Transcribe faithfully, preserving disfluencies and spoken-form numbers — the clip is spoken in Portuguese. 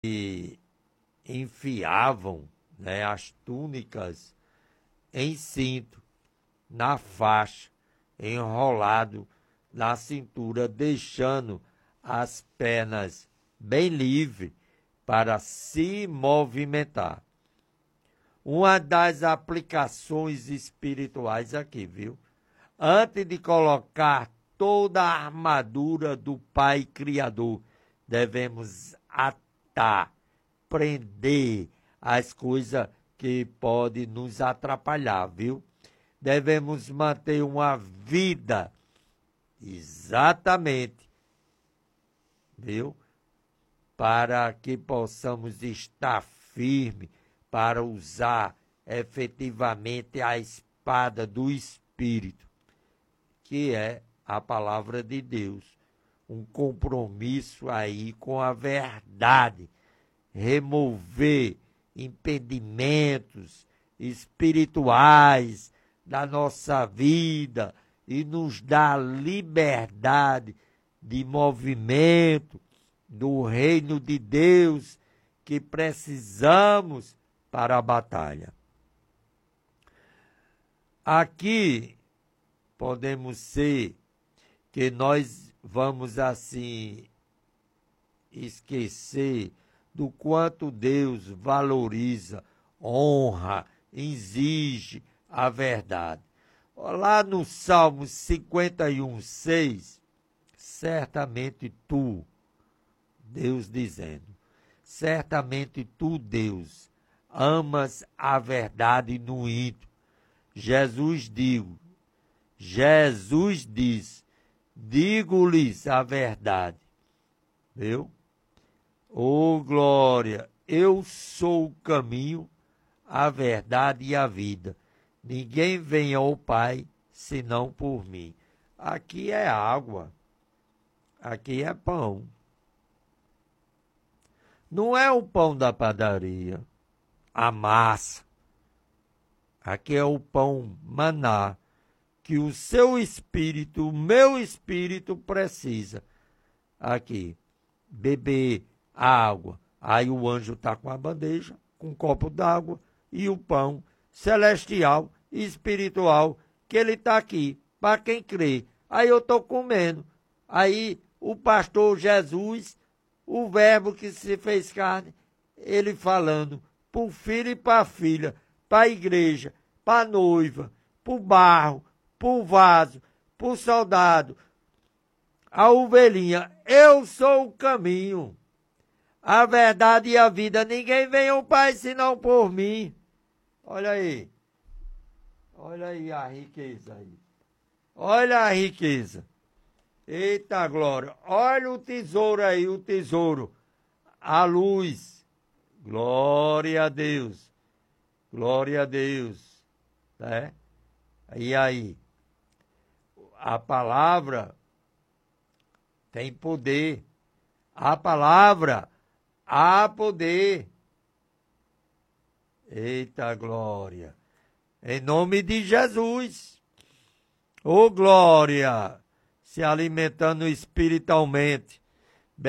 e enfiavam, né, as túnicas em cinto, na faixa, enrolado na cintura, deixando as pernas bem livres para se movimentar. Uma das aplicações espirituais aqui, viu? Antes de colocar toda a armadura do Pai Criador, devemos atar, prender as coisas que podem nos atrapalhar, viu? Devemos manter uma vida exatamente, viu? Para que possamos estar firmes, para usar efetivamente a espada do Espírito, que é a palavra de Deus. Um compromisso aí com a verdade, remover impedimentos espirituais da nossa vida e nos dar liberdade de movimento do reino de Deus que precisamos para a batalha. Aqui podemos ser que nós vamos assim esquecer do quanto Deus valoriza, honra, exige a verdade. Lá no Salmo cinquenta e um, seis, certamente tu, Deus dizendo, certamente tu, Deus, amas a verdade no íntimo. Jesus digo, Jesus diz, digo-lhes a verdade. Viu? Oh, glória, eu sou o caminho, a verdade e a vida. Ninguém vem ao Pai senão por mim. Aqui é água, aqui é pão. Não é o pão da padaria, a massa. Aqui é o pão maná, que o seu espírito, o meu espírito precisa. Aqui, beber água. Aí o anjo está com a bandeja, com um copo d'água e o pão celestial e espiritual, que ele está aqui, para quem crê. Aí eu estou comendo. Aí o pastor Jesus, o verbo que se fez carne, ele falando para o filho e para a filha, para a igreja, para a noiva, para o barro, para o vaso, para o soldado, a ovelhinha. Eu sou o caminho, a verdade e a vida. Ninguém vem ao Pai senão por mim. Olha aí. Olha aí a riqueza aí. Olha a riqueza. Eita glória. Olha o tesouro aí, o tesouro. A luz. Glória a Deus. Glória a Deus. Né? E aí? A palavra tem poder. A palavra há poder. Eita glória. Em nome de Jesus. Ô glória. Se alimentando espiritualmente.